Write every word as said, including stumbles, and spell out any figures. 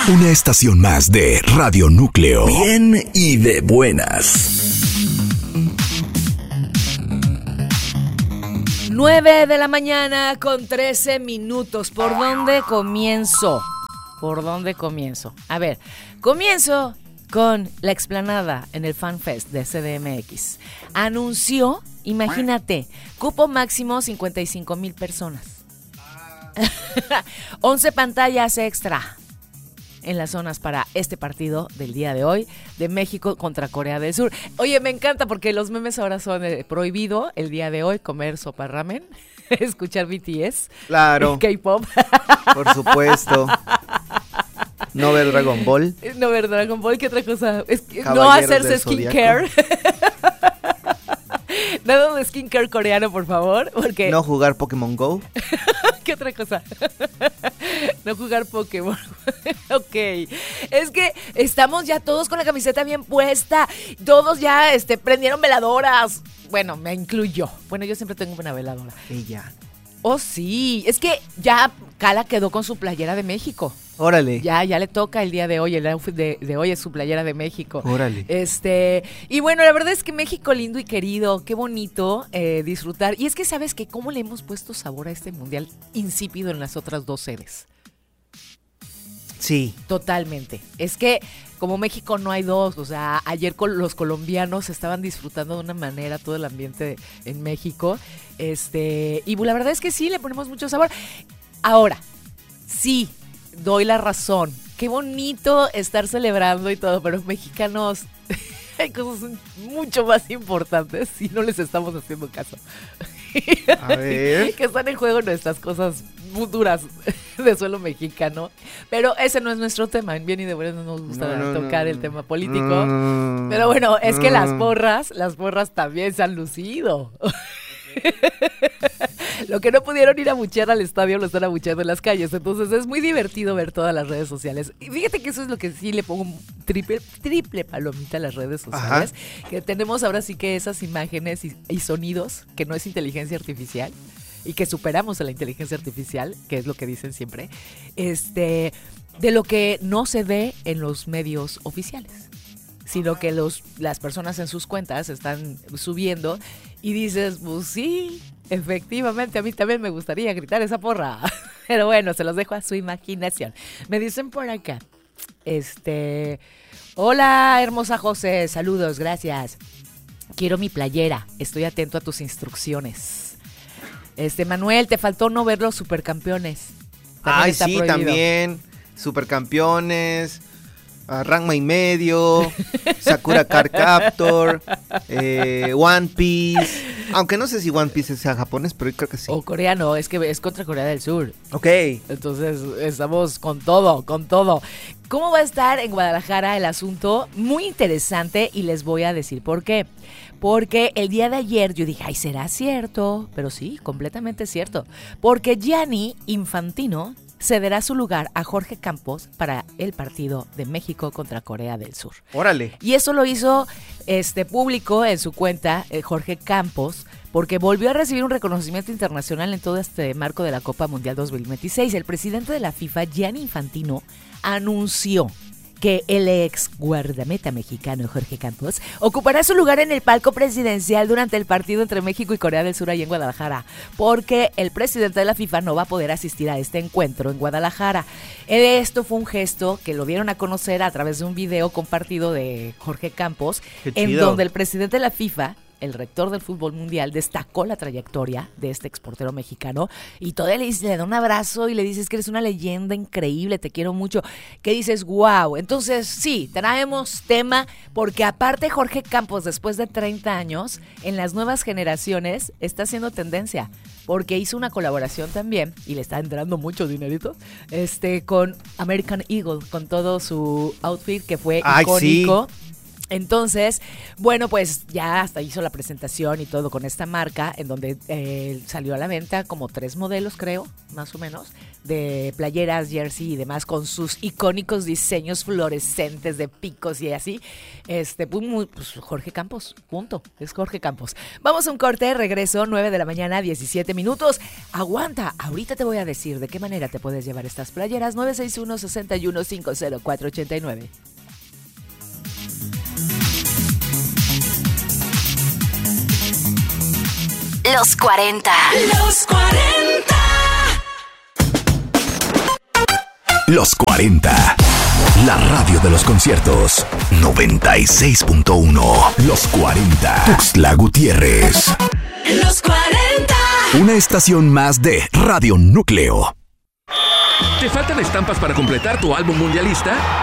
Una estación más de Radio Núcleo. Bien y de buenas. nueve de la mañana con trece minutos. ¿Por dónde comienzo? ¿Por dónde comienzo? A ver, comienzo con la explanada en el FanFest de C D M X. Anunció, imagínate, cupo máximo cincuenta y cinco mil personas. once pantallas extra en las zonas para este partido del día de hoy de México contra Corea del Sur. Oye, me encanta porque los memes ahora son eh, prohibido el día de hoy comer sopa ramen, escuchar B T S, claro, K-pop, por supuesto. No ver Dragon Ball. No ver Dragon Ball, ¿qué otra cosa? Es que no hacerse skincare. Nada de skincare coreano, por favor, porque... No jugar Pokémon Go. ¿Qué otra cosa? No jugar Pokémon. Ok. Es que estamos ya todos con la camiseta bien puesta. Todos ya este, prendieron veladoras. Bueno, me incluyo. Bueno, yo siempre tengo una veladora. Ella. Oh, sí. Es que ya Cala quedó con su playera de México. Órale. Ya, ya le toca el día de hoy, el outfit de, de hoy es su playera de México. Órale. Este, y bueno, la verdad es que México lindo y querido, qué bonito eh, disfrutar. Y es que sabes que cómo le hemos puesto sabor a este mundial insípido en las otras dos sedes. Sí. Totalmente. Es que como México no hay dos, o sea, ayer con los colombianos estaban disfrutando de una manera todo el ambiente en México. Este, y la verdad es que sí, le ponemos mucho sabor. Ahora, sí, doy la razón. Qué bonito estar celebrando y todo, pero mexicanos hay cosas mucho más importantes y no les estamos haciendo caso. A ver. Que están en juego nuestras cosas muy duras de suelo mexicano. Pero ese no es nuestro tema. En Bien y de Buenas no nos gusta no, no, tocar no, el no. tema político. No, pero bueno, es que no. las porras, las porras también se han lucido. Lo que no pudieron ir a buchear al estadio lo están abucheando en las calles. Entonces es muy divertido ver todas las redes sociales. Y fíjate que eso es lo que sí le pongo un triple, triple palomita a las redes sociales. Ajá. Que tenemos ahora sí que esas imágenes y, y sonidos, que no es inteligencia artificial, y que superamos a la inteligencia artificial, que es lo que dicen siempre, este, de lo que no se ve en los medios oficiales, sino que los, las personas en sus cuentas están subiendo y dices, pues sí, efectivamente, a mí también me gustaría gritar esa porra. Pero bueno, se los dejo a su imaginación. Me dicen por acá, este, hola hermosa José, saludos, gracias. Quiero mi playera, estoy atento a tus instrucciones. Este, Manuel, te faltó no ver los supercampeones. También Ay, sí, prohibido. También, supercampeones... Uh, Ranma y medio, Sakura Card Captor, eh, One Piece. Aunque no sé si One Piece sea japonés, pero creo que sí. O coreano, es que es contra Corea del Sur. Ok. Entonces estamos con todo, con todo. ¿Cómo va a estar en Guadalajara el asunto? Muy interesante y les voy a decir por qué. Porque el día de ayer yo dije, ay, ¿será cierto? Pero sí, completamente cierto. Porque Gianni Infantino cederá su lugar a Jorge Campos para el partido de México contra Corea del Sur. Órale. Y eso lo hizo este público en su cuenta, eh, Jorge Campos, porque volvió a recibir un reconocimiento internacional en todo este marco de la Copa Mundial dos mil veintiséis. El presidente de la FIFA, Gianni Infantino, anunció que el ex guardameta mexicano Jorge Campos ocupará su lugar en el palco presidencial durante el partido entre México y Corea del Sur ahí en Guadalajara, porque el presidente de la FIFA no va a poder asistir a este encuentro en Guadalajara. Esto fue un gesto que lo dieron a conocer a través de un video compartido de Jorge Campos, en donde el presidente de la FIFA, el rector del fútbol mundial, destacó la trayectoria de este exportero mexicano y todavía le, dice, le da un abrazo y le dices que eres una leyenda increíble, te quiero mucho, que dices, wow. Entonces sí, traemos tema porque aparte Jorge Campos, después de treinta años, en las nuevas generaciones está haciendo tendencia, porque hizo una colaboración también y le está entrando mucho dinerito este con American Eagle, con todo su outfit que fue Ay, icónico. Sí. Entonces, bueno, pues ya hasta hizo la presentación y todo con esta marca, en donde eh, salió a la venta como tres modelos, creo, más o menos, de playeras, jersey y demás, con sus icónicos diseños fluorescentes de picos y así. Este, pues, muy, pues Jorge Campos, punto, es Jorge Campos. Vamos a un corte, regreso, nueve de la mañana, diecisiete minutos. Aguanta, ahorita te voy a decir de qué manera te puedes llevar estas playeras. nueve seis uno, seis uno cinco cero cuatro ocho nueve. Los cuarenta. Los cuarenta. Los cuarenta. La radio de los conciertos. noventa y seis punto uno. Los cuarenta. Tuxtla Gutiérrez. Los cuarenta. Una estación más de Radio Núcleo. ¿Te faltan estampas para completar tu álbum mundialista?